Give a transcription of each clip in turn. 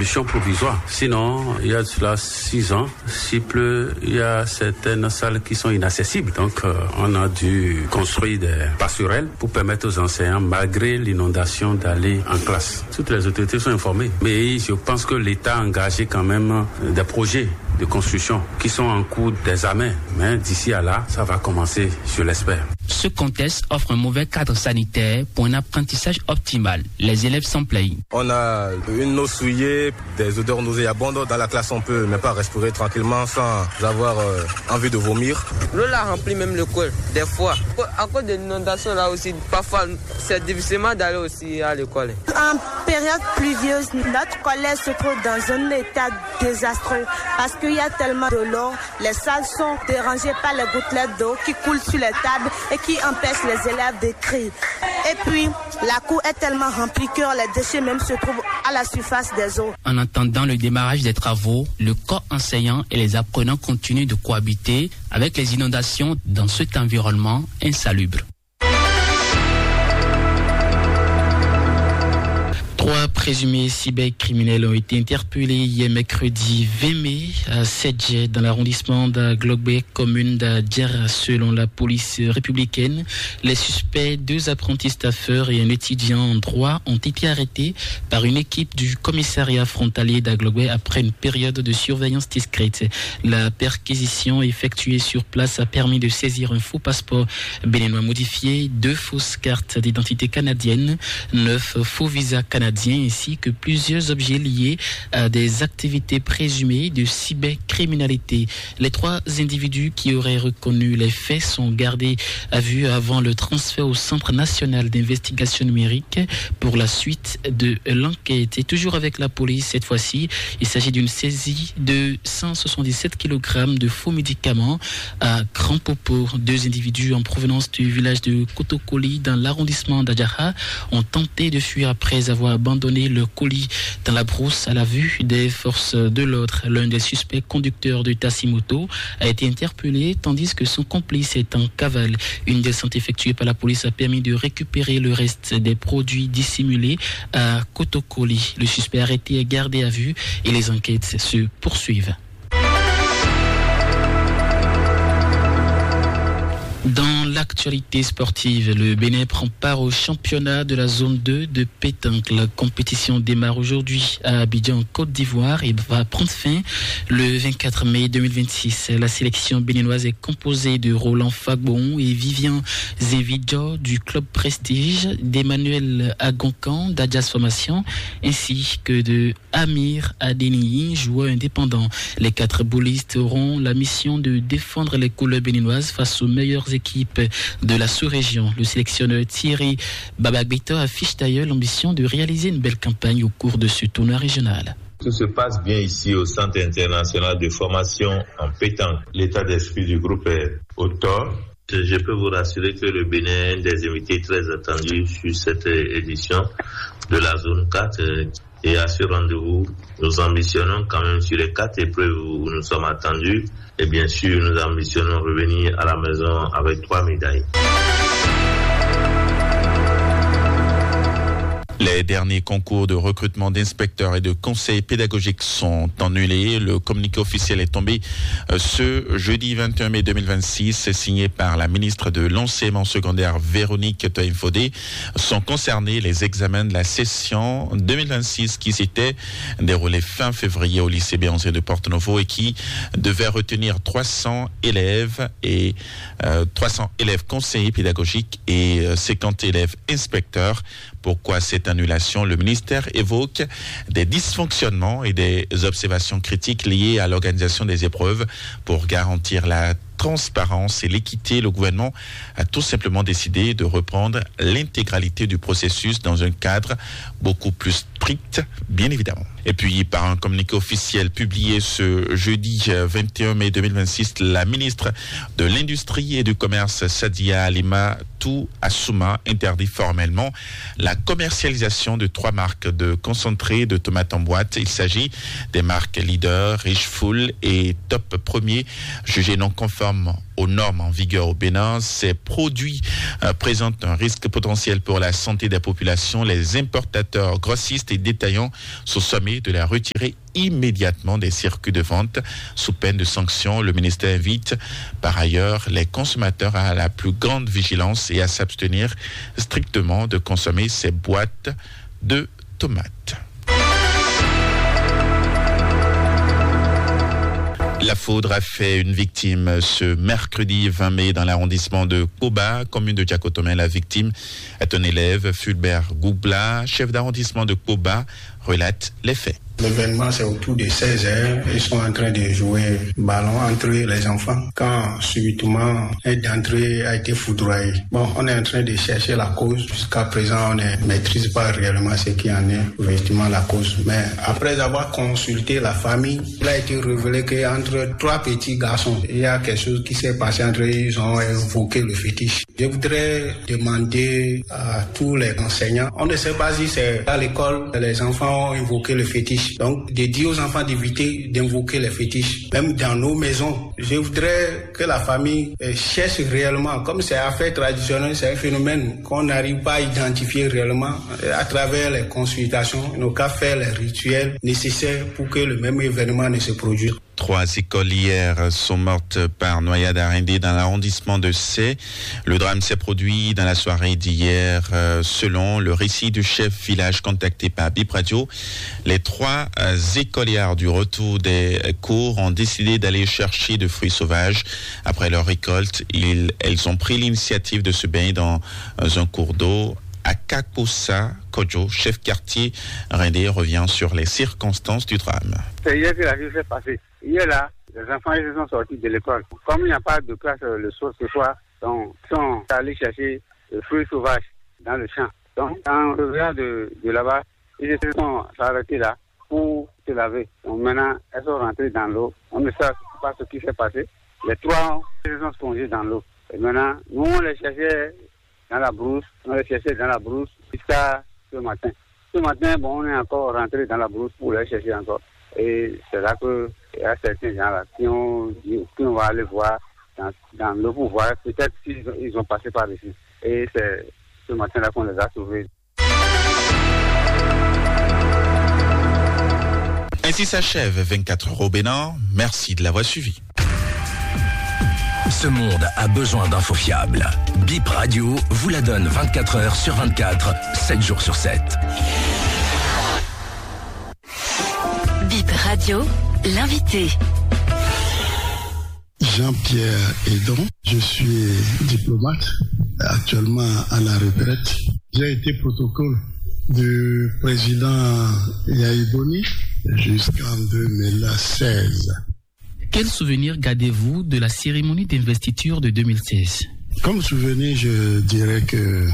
solution provisoire. Sinon, il y a cela 6 ans, s'il pleut, il y a certaines salles qui sont inaccessibles. Donc, on a dû construire des passerelles pour permettre aux enseignants, malgré l'inondation, d'aller en classe. Toutes les autorités sont informées. Mais je pense que l'État a engagé quand même des projets de construction qui sont en cours d'examen. Mais d'ici à là, ça va commencer, je l'espère. Ce contexte offre un mauvais cadre sanitaire pour un apprentissage optimal. Les élèves s'en plaignent. On a une eau souillée, des odeurs nauséabondes. Dans la classe, on peut même pas respirer tranquillement sans avoir envie de vomir. L'eau l'a rempli même l'école, des fois. À cause de l'inondation là aussi, parfois c'est difficilement d'aller aussi à l'école. En période pluvieuse, notre collège se trouve dans un état désastreux parce qu'il y a tellement de l'eau. Les salles sont dérangées par les gouttelettes d'eau qui coulent sur les tables et qui empêchent les élèves d'écrire. Et puis, la cour est tellement remplie que les déchets même se trouvent à la surface des eaux. En attendant le démarrage des travaux, le corps enseignant et les apprenants continuent de cohabiter avec les inondations dans cet environnement insalubre. 3 présumés cybercriminels ont été interpellés hier mercredi 20 mai à Sedje dans l'arrondissement d'Aglogbe, commune d'Adjer. Selon la police républicaine, les suspects, 2 apprentis staffeurs et un étudiant en droit, ont été arrêtés par une équipe du commissariat frontalier d'Aglogbe après une période de surveillance discrète. La perquisition effectuée sur place a permis de saisir un faux passeport béninois modifié, 2 fausses cartes d'identité canadiennes, 9 faux visas canadiens ainsi que plusieurs objets liés à des activités présumées de cybercriminalité. Les 3 individus qui auraient reconnu les faits sont gardés à vue avant le transfert au Centre national d'investigation numérique pour la suite de l'enquête. Et toujours avec la police, cette fois-ci, il s'agit d'une saisie de 177 kg de faux médicaments à Grand Popo. 2 individus en provenance du village de Kotokoli dans l'arrondissement d'Adjaha ont tenté de fuir après avoir abandonné le colis dans la brousse à la vue des forces de l'ordre. L'un des suspects conducteurs de Tassimoto a été interpellé tandis que son complice est en cavale. Une descente effectuée par la police a permis de récupérer le reste des produits dissimulés à Kotokoli. Le suspect arrêté est gardé à vue et les enquêtes se poursuivent. Dans l'actualité sportive, le Bénin prend part au championnat de la zone 2 de pétanque. La compétition démarre aujourd'hui à Abidjan, Côte d'Ivoire et va prendre fin le 24 mai 2026. La sélection béninoise est composée de Roland Fagbon et Vivian Zevidjo du club Prestige, d'Emmanuel Agoncan d'Adjas Formation ainsi que de Amir Adeniyi, joueur indépendant. Les 4 boulistes auront la mission de défendre les couleurs béninoises face aux meilleures équipes de la sous-région. Le sélectionneur Thierry Babagbito affiche d'ailleurs l'ambition de réaliser une belle campagne au cours de ce tournoi régional. Tout se passe bien ici au Centre international de formation en pétanque. L'état d'esprit du groupe est au top. Je peux vous rassurer que le Bénin est un des invités très attendus sur cette édition de la zone 4. Et à ce rendez-vous, nous ambitionnons quand même sur les 4 épreuves où nous sommes attendus. Et bien sûr, nous ambitionnons revenir à la maison avec 3 médailles. Les derniers concours de recrutement d'inspecteurs et de conseils pédagogiques sont annulés. Le communiqué officiel est tombé ce jeudi 21 mai 2026, signé par la ministre de l'Enseignement secondaire Véronique Toïm-Fodé. Sont concernés les examens de la session 2026 qui s'était déroulée fin février au lycée Béancé de Porto-Novo et qui devait retenir 300 élèves conseillers pédagogiques et 50 élèves inspecteurs. Pourquoi cette annulation? Le ministère évoque des dysfonctionnements et des observations critiques liées à l'organisation des épreuves. Pour garantir la transparence et l'équité, le gouvernement a tout simplement décidé de reprendre l'intégralité du processus dans un cadre beaucoup plus strict, bien évidemment. Et puis, par un communiqué officiel publié ce jeudi 21 mai 2026, la ministre de l'Industrie et du Commerce, Sadia Alima Assouma, interdit formellement la commercialisation de 3 marques de concentré de tomates en boîte. Il s'agit des marques Leader, Richeful et Top Premier, jugées non conformes conformes aux normes en vigueur au Bénin. Ces produits présentent un risque potentiel pour la santé des populations. Les importateurs, grossistes et détaillants sont sommés de les retirer immédiatement des circuits de vente sous peine de sanctions. Le ministère invite par ailleurs les consommateurs à la plus grande vigilance et à s'abstenir strictement de consommer ces boîtes de tomates. La foudre a fait une victime ce mercredi 20 mai dans l'arrondissement de Koba, commune de Diakotomé. La victime est un élève, Fulbert Goubla, chef d'arrondissement de Koba, relate les faits. L'événement, c'est autour de 16h. Ils sont en train de jouer ballon entre les enfants. Quand subitement, un d'entre eux a été foudroyé. Bon, on est en train de chercher la cause. Jusqu'à présent, on ne maîtrise pas réellement ce qui en est, effectivement, la cause. Mais après avoir consulté la famille, il a été révélé qu'entre 3 petits garçons, il y a quelque chose qui s'est passé entre eux. Ils ont évoqué le fétiche. Je voudrais demander à tous les enseignants, on ne sait pas si c'est à l'école, les enfants ont évoqué le fétiche. Donc, de dire aux enfants d'éviter d'invoquer les fétiches, même dans nos maisons. Je voudrais que la famille cherche réellement, comme c'est affaire traditionnelle, c'est un phénomène qu'on n'arrive pas à identifier réellement à travers les consultations, nos cas faire les rituels nécessaires pour que le même événement ne se produise. 3 écolières sont mortes par noyade arrêtée dans l'arrondissement de Sey. Le drame s'est produit dans la soirée d'hier. Selon le récit du chef village contacté par Bip Radio, les 3 écolières du retour des cours ont décidé d'aller chercher de fruits sauvages. Après leur récolte, elles ont pris l'initiative de se baigner dans un cours d'eau. Akakosa Kojo, chef quartier Rendé, revient sur les circonstances du drame. C'est hier que la vie s'est passée. Hier là, les enfants ils sont sortis de l'école. Comme il n'y a pas de classe le soir ce soir, donc ils sont allés chercher des fruits sauvages dans le champ. Donc en revenant de là-bas, ils sont arrêtés là pour se laver. Donc maintenant, elles sont rentrées dans l'eau. On ne sait pas ce qui s'est passé. Les 3 ils sont plongés dans l'eau. Et maintenant, nous on les cherchait dans la brousse, jusqu'à ce matin. Ce matin, bon, on est encore rentré dans la brousse pour les chercher encore. Et c'est là qu'il y a certains gens là qui ont dit qu'on va aller voir dans le pouvoir, peut-être qu'ils ont passé par ici. Et c'est ce matin-là qu'on les a sauvés. Ainsi s'achève 24 heures au Bénin. Merci de l'avoir suivi. Ce monde a besoin d'infos fiables. Bip Radio vous la donne 24 heures sur 24, 7 jours sur 7. Bip Radio, l'invité. Jean-Pierre Edon, je suis diplomate, actuellement à la retraite. J'ai été protocole du président Yahya Boni jusqu'en 2016. Quel souvenir gardez-vous de la cérémonie d'investiture de 2016 ? Comme souvenir, je dirais que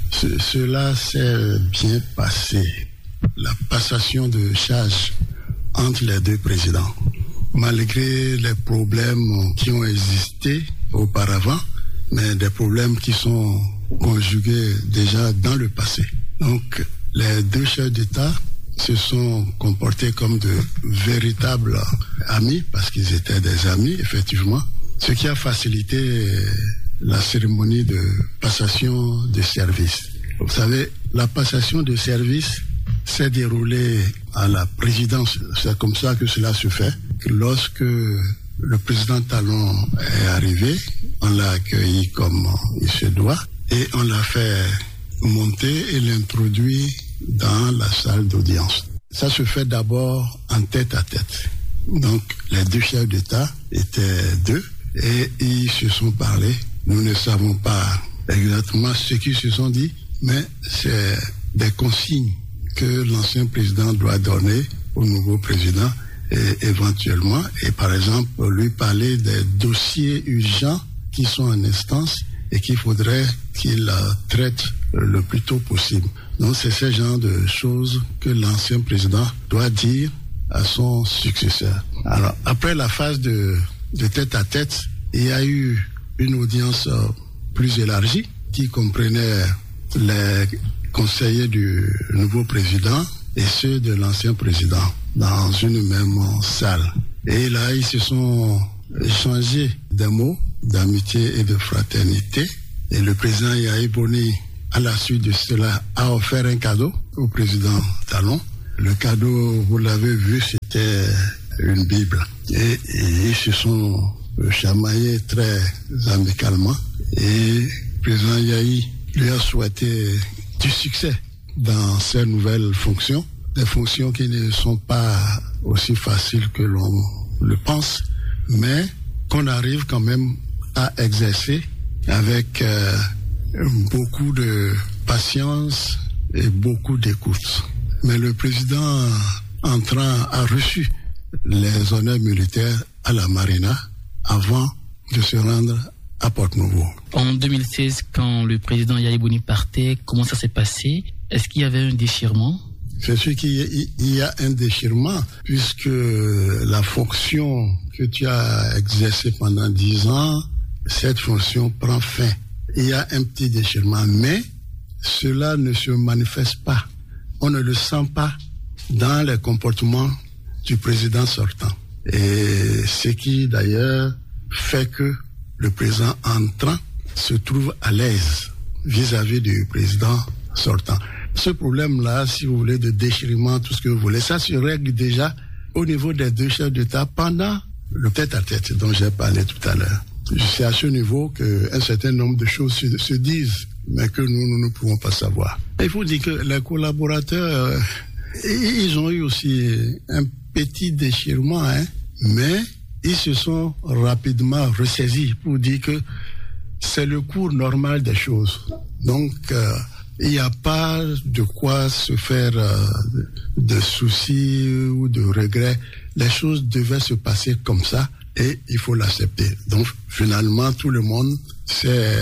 cela s'est bien passé. La passation de charge entre les 2 présidents. Malgré les problèmes qui ont existé auparavant, mais des problèmes qui sont conjugués déjà dans le passé. Donc, les 2 chefs d'État se sont comportés comme de véritables amis, parce qu'ils étaient des amis, effectivement, ce qui a facilité la cérémonie de passation de service. Vous savez, la passation de service s'est déroulée à la présidence. C'est comme ça que cela se fait. Lorsque le président Talon est arrivé, on l'a accueilli comme il se doit et on l'a fait monter et l'introduit dans la salle d'audience. Ça se fait d'abord en tête à tête. Donc, les 2 chefs d'État étaient 2 et ils se sont parlé. Nous ne savons pas exactement ce qu'ils se sont dit, mais c'est des consignes que l'ancien président doit donner au nouveau président et éventuellement, et par exemple, lui parler des dossiers urgents qui sont en instance et qu'il faudrait qu'il traite le plus tôt possible. Donc c'est ce genre de choses que l'ancien président doit dire à son successeur. Alors après la phase de tête à tête, il y a eu une audience plus élargie qui comprenait les conseillers du nouveau président et ceux de l'ancien président dans une même salle. Et là, ils se sont échangé des mots d'amitié et de fraternité. Et le président Yahya Boni, à la suite de cela, a offert un cadeau au président Talon. Le cadeau, vous l'avez vu, c'était une Bible. Et ils se sont chamaillés très amicalement. Et le président Yahya lui a souhaité du succès dans ses nouvelles fonctions. Des fonctions qui ne sont pas aussi faciles que l'on le pense, mais qu'on arrive quand même à exercer avec beaucoup de patience et beaucoup d'écoute. Mais le président entrant a reçu les honneurs militaires à la Marina avant de se rendre à Porto-Novo. En 2016, quand le président Yahya Boni partait, comment ça s'est passé? Est-ce qu'il y avait un déchirement? C'est sûr qu'il y a un déchirement, puisque la fonction que tu as exercée pendant 10 ans, cette fonction prend fin. Il y a un petit déchirement, mais cela ne se manifeste pas. On ne le sent pas dans les comportements du président sortant. Et ce qui d'ailleurs fait que le président entrant se trouve à l'aise vis-à-vis du président sortant. Ce problème-là, si vous voulez, de déchirement, tout ce que vous voulez, ça se règle déjà au niveau des deux chefs d'État pendant le tête-à-tête dont j'ai parlé tout à l'heure. C'est à ce niveau qu'un certain nombre de choses se disent, mais que nous ne pouvons pas savoir. Il faut dire que les collaborateurs, ils ont eu aussi un petit déchirement, mais ils se sont rapidement ressaisis pour dire que c'est le cours normal des choses. Donc, il n'y a pas de quoi se faire de soucis ou de regrets. Les choses devaient se passer comme ça et il faut l'accepter. Donc, finalement, tout le monde s'est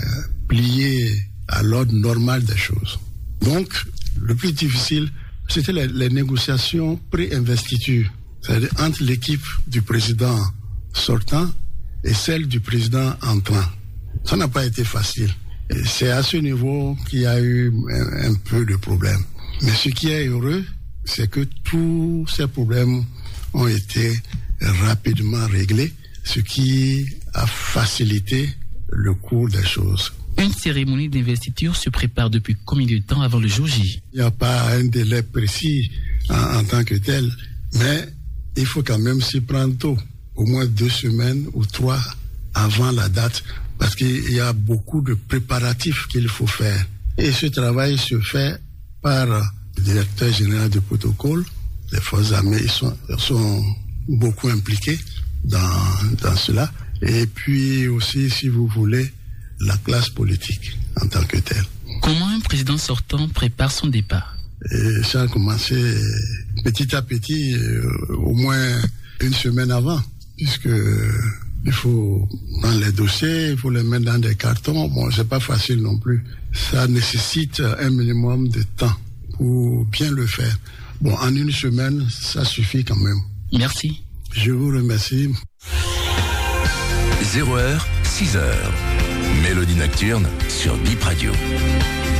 plié à l'ordre normal des choses. Donc, le plus difficile, c'était les négociations pré-investiture, c'est-à-dire entre l'équipe du président sortant et celle du président entrant. Ça n'a pas été facile. Et c'est à ce niveau qu'il y a eu un peu de problèmes. Mais ce qui est heureux, c'est que tous ces problèmes ont été rapidement réglés, ce qui a facilité le cours des choses. Une cérémonie d'investiture se prépare depuis combien de temps avant le jour J? Il n'y a pas un délai précis en tant que tel, mais il faut quand même s'y prendre tôt, au moins 2 semaines ou 3 avant la date, parce qu'il y a beaucoup de préparatifs qu'il faut faire. Et ce travail se fait par le directeur général du protocole. Les forces armées sont beaucoup impliquées dans cela. Et puis aussi, si vous voulez, la classe politique en tant que telle. Comment un président sortant prépare son départ? Et ça a commencé petit à petit, au moins 1 semaine avant, puisque il faut prendre les dossiers, il faut les mettre dans des cartons. Bon, c'est pas facile non plus. Ça nécessite un minimum de temps pour bien le faire. Bon, en 1 semaine, ça suffit quand même. Merci. Je vous remercie. 0h, 6h. Mélodie nocturne sur Bip Radio.